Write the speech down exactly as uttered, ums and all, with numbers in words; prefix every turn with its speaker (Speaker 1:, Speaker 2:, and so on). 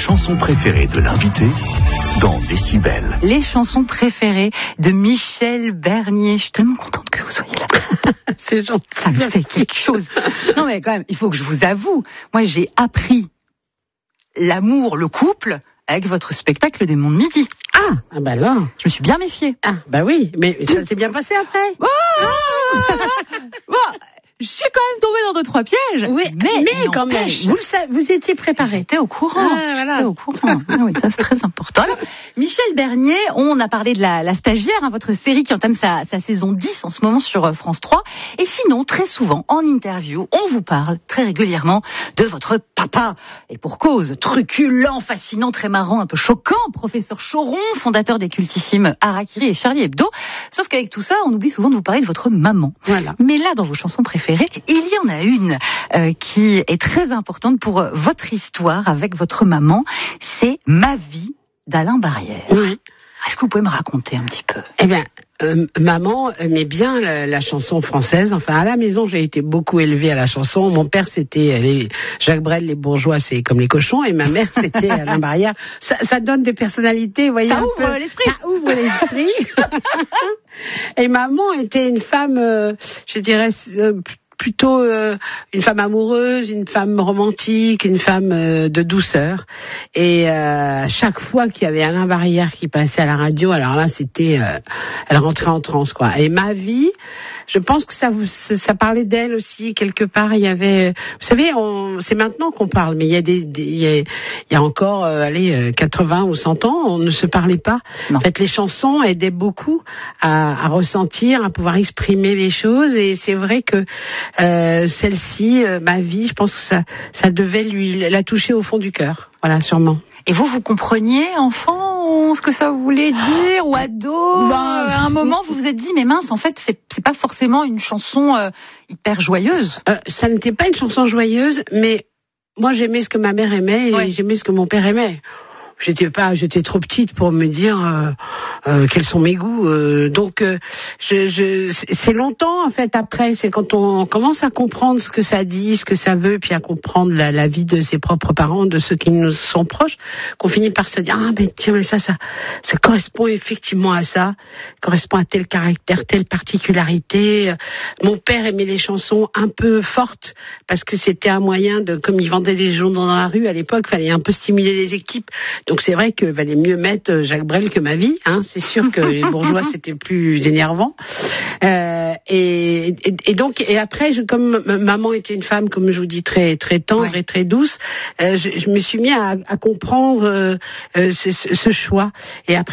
Speaker 1: chansons préférées de l'invité dans Décibel.
Speaker 2: Les chansons préférées de Michel Bernier. Je suis tellement contente que vous soyez là.
Speaker 3: C'est gentil.
Speaker 2: Ça me fait quelque chose. Non mais quand même, il faut que je vous avoue. Moi, j'ai appris l'amour, le couple, avec votre spectacle des Mondes Midi.
Speaker 3: Ah, ah bah là.
Speaker 2: Je me suis bien méfiée.
Speaker 3: Ah, bah oui, mais ça s'est bien passé après.
Speaker 2: Oh bon, je suis quand même tombée dans deux trois pièges.
Speaker 3: Oui, mais, mais quand même, vous, le savez, vous étiez préparé.
Speaker 2: J'étais au courant.
Speaker 3: Ah, voilà.
Speaker 2: J'étais au courant. Ah oui, ça c'est très important. Alors, Michel Bernier, on a parlé de la, la stagiaire, hein, votre série qui entame sa, sa saison dix en ce moment sur France trois. Et sinon, très souvent, en interview, on vous parle très régulièrement de votre papa. Et pour cause, truculent, fascinant, très marrant, un peu choquant, professeur Choron, fondateur des cultissimes Harakiri et Charlie Hebdo. Sauf qu'avec tout ça, on oublie souvent de vous parler de votre maman.
Speaker 3: Voilà.
Speaker 2: Mais là, dans vos chansons préférées, il y en a une euh, qui est très importante pour euh, votre histoire avec votre maman. C'est Ma vie d'Alain Barrière.
Speaker 3: Oui.
Speaker 2: Est-ce que vous pouvez me raconter un petit peu?
Speaker 3: Eh bien, euh, maman aimait bien la, la chanson française. Enfin, à la maison, j'ai été beaucoup élevée à la chanson. Mon père, c'était les, Jacques Brel, les bourgeois, c'est comme les cochons. Et ma mère, c'était Alain Barrière. Ça, ça donne des personnalités, vous voyez.
Speaker 2: Ça
Speaker 3: un
Speaker 2: ouvre
Speaker 3: peu,
Speaker 2: l'esprit.
Speaker 3: Ça ouvre l'esprit. Et maman était une femme, euh, je dirais, euh, plutôt euh, une femme amoureuse, une femme romantique, une femme euh, de douceur. Et euh, chaque fois qu'il y avait Alain Barrière qui passait à la radio, alors là, c'était, euh, elle rentrait en transe, quoi. Et Ma vie, je pense que ça vous, ça parlait d'elle aussi quelque part. Il y avait, vous savez, on, c'est maintenant qu'on parle, mais il y a des, des il, y a, il y a encore, euh, allez, quatre-vingts ou cent ans, on ne se parlait pas.
Speaker 2: Non.
Speaker 3: En fait, les chansons aidaient beaucoup à, à ressentir, à pouvoir exprimer les choses. Et c'est vrai que euh, celle-ci, euh, Ma vie, je pense que ça, ça devait lui la toucher au fond du cœur. Voilà, sûrement.
Speaker 2: Et vous, vous compreniez, enfant, ce que ça voulait dire, ou ado?
Speaker 3: Bah,
Speaker 2: à un moment, vous vous êtes dit, mais mince, en fait, c'est, c'est pas forcément une chanson euh, hyper joyeuse.
Speaker 3: Euh, ça n'était pas une chanson joyeuse, mais moi j'aimais ce que ma mère aimait et
Speaker 2: Ouais.
Speaker 3: j'aimais ce que mon père aimait. J'étais pas, j'étais trop petite pour me dire euh, euh, quels sont mes goûts. Euh, donc, euh, je, je, c'est longtemps en fait après. C'est quand on commence à comprendre ce que ça dit, ce que ça veut, puis à comprendre la, la vie de ses propres parents, de ceux qui nous sont proches, qu'on finit par se dire ah mais tiens mais ça ça ça correspond effectivement à ça, correspond à tel caractère, telle particularité. Mon père aimait les chansons un peu fortes parce que c'était un moyen de, comme il vendait des journaux dans la rue à l'époque, fallait un peu stimuler les équipes. Donc c'est vrai que valait mieux mettre Jacques Brel que Ma vie, hein. C'est sûr que les bourgeois c'était plus énervant. Euh, et, et, et donc et après, je, comme maman était une femme, comme je vous dis, très très tendre ouais. et très douce, euh, je, je me suis mis à, à comprendre euh, euh, ce, ce choix. Et après.